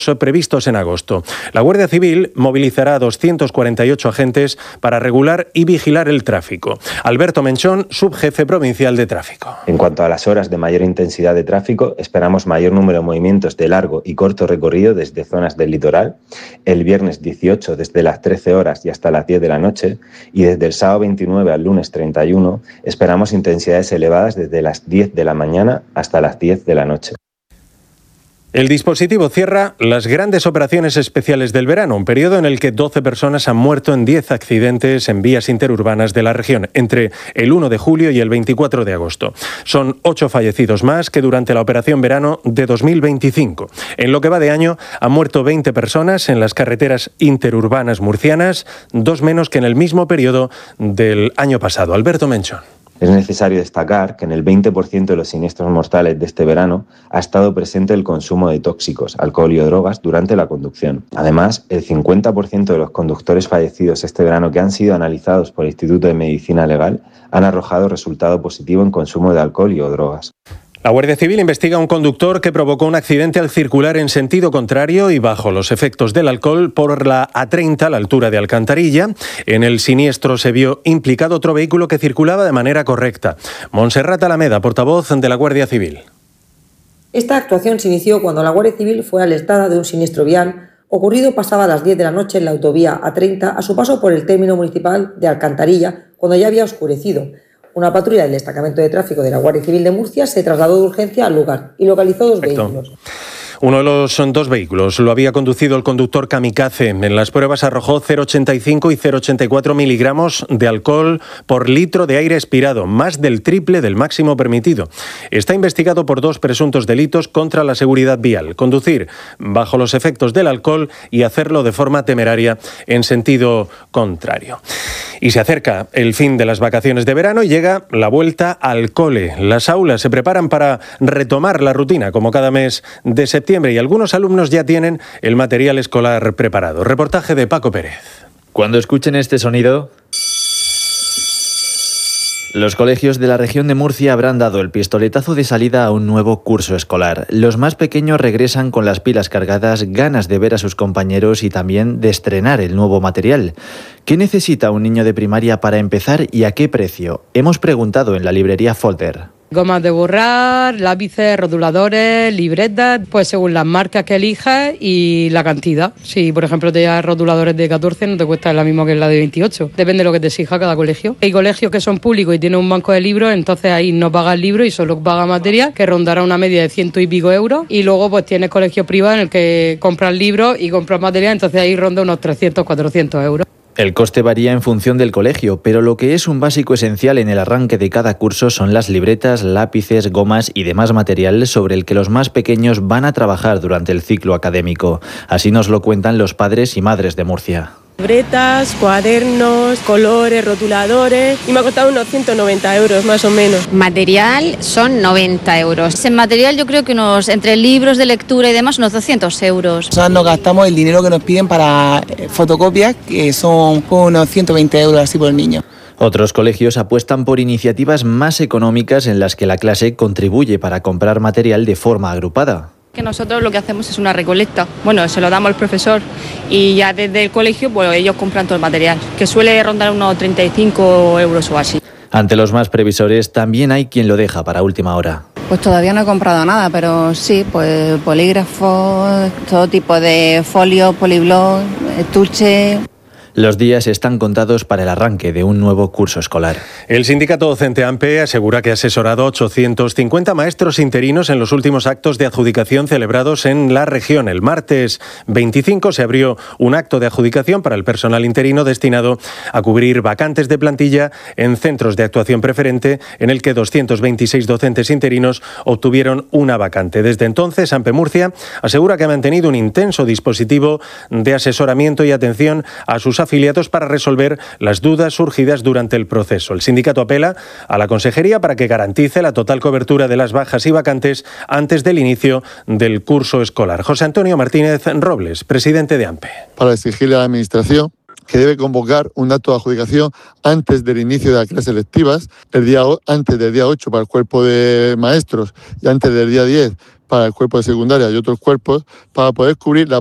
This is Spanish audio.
previstos en agosto. La Guardia Civil movilizará a 248 agentes para regular y vigilar el tráfico. Alberto Menchón, subjefe provincial de tráfico. En cuanto a las horas de mayor intensidad de tráfico, esperamos mayor número de movimientos de largo y corto recorrido desde zonas del litoral, el viernes 18 desde las 13 horas y hasta las 10 de la noche, y desde el sábado 29 al lunes 31 esperamos intensidades elevadas desde las 10 de la mañana hasta las 10 de la noche. El dispositivo cierra las grandes operaciones especiales del verano, un periodo en el que 12 personas han muerto en 10 accidentes en vías interurbanas de la región, entre el 1 de julio y el 24 de agosto. Son 8 fallecidos más que durante la operación verano de 2025. En lo que va de año, han muerto 20 personas en las carreteras interurbanas murcianas, 2 menos que en el mismo periodo del año pasado. Alberto Menchón. Es necesario destacar que en el 20% de los siniestros mortales de este verano ha estado presente el consumo de tóxicos, alcohol y o drogas durante la conducción. Además, el 50% de los conductores fallecidos este verano que han sido analizados por el Instituto de Medicina Legal han arrojado resultado positivo en consumo de alcohol y o drogas. La Guardia Civil investiga a un conductor que provocó un accidente al circular en sentido contrario y bajo los efectos del alcohol por la A30 a la altura de Alcantarilla. En el siniestro se vio implicado otro vehículo que circulaba de manera correcta. Montserrat Alameda, portavoz de la Guardia Civil. Esta actuación se inició cuando la Guardia Civil fue alertada de un siniestro vial ocurrido pasaba las 10 de la noche en la autovía A30 a su paso por el término municipal de Alcantarilla, cuando ya había oscurecido. Una patrulla del destacamento de tráfico de la Guardia Civil de Murcia se trasladó de urgencia al lugar y localizó 2 vehículos. Uno de los 2 vehículos lo había conducido el conductor kamikaze. En las pruebas arrojó 0,85 y 0,84 miligramos de alcohol por litro de aire expirado, más del triple del máximo permitido. Está investigado por 2 presuntos delitos contra la seguridad vial: conducir bajo los efectos del alcohol y hacerlo de forma temeraria en sentido contrario. Y se acerca el fin de las vacaciones de verano y llega la vuelta al cole. Las aulas se preparan para retomar la rutina como cada mes de septiembre y algunos alumnos ya tienen el material escolar preparado. Reportaje de Paco Pérez. Cuando escuchen este sonido, los colegios de la región de Murcia habrán dado el pistoletazo de salida a un nuevo curso escolar. Los más pequeños regresan con las pilas cargadas, ganas de ver a sus compañeros y también de estrenar el nuevo material. ¿Qué necesita un niño de primaria para empezar y a qué precio? Hemos preguntado en la librería Folder. Gomas de borrar, lápices, rotuladores, libretas, pues según las marcas que elijas y la cantidad. Si, por ejemplo, te llevas rotuladores de 14, no te cuesta lo mismo que la de 28. Depende de lo que te exija cada colegio. Hay colegios que son públicos y tienen un banco de libros, entonces ahí no pagas libros y solo pagas material, que rondará una media de 100 y pico euros. Y luego pues tienes colegios privados en el que compras libros y compras material, entonces ahí ronda unos 300, 400 euros. El coste varía en función del colegio, pero lo que es un básico esencial en el arranque de cada curso son las libretas, lápices, gomas y demás material sobre el que los más pequeños van a trabajar durante el ciclo académico. Así nos lo cuentan los padres y madres de Murcia. Libretas, cuadernos, colores, rotuladores y me ha costado unos 190 euros más o menos. Material son 90 euros. En material yo creo que entre libros de lectura y demás unos 200 euros. O sea, nos gastamos el dinero que nos piden para fotocopias, que son unos 120 euros así por niño. Otros colegios apuestan por iniciativas más económicas en las que la clase contribuye para comprar material de forma agrupada. Que nosotros lo que hacemos es una recolecta. Bueno, se lo damos al profesor y ya desde el colegio pues ellos compran todo el material, que suele rondar unos 35 euros o así. Ante los más previsores también hay quien lo deja para última hora. Pues todavía no he comprado nada, pero sí, pues bolígrafos, todo tipo de folio, poliblog, estuche. Los días están contados para el arranque de un nuevo curso escolar. El sindicato docente AMPE asegura que ha asesorado a 850 maestros interinos en los últimos actos de adjudicación celebrados en la región. El martes 25 se abrió un acto de adjudicación para el personal interino destinado a cubrir vacantes de plantilla en centros de actuación preferente, en el que 226 docentes interinos obtuvieron una vacante. Desde entonces, AMPE Murcia asegura que ha mantenido un intenso dispositivo de asesoramiento y atención a sus afiliados para resolver las dudas surgidas durante el proceso. El sindicato apela a la Consejería para que garantice la total cobertura de las bajas y vacantes antes del inicio del curso escolar. José Antonio Martínez Robles, presidente de AMPE. Para exigirle a la Administración que debe convocar un acto de adjudicación antes del inicio de las clases lectivas, antes del día 8 para el cuerpo de maestros y antes del día 10 para el cuerpo de secundaria y otros cuerpos para poder cubrir la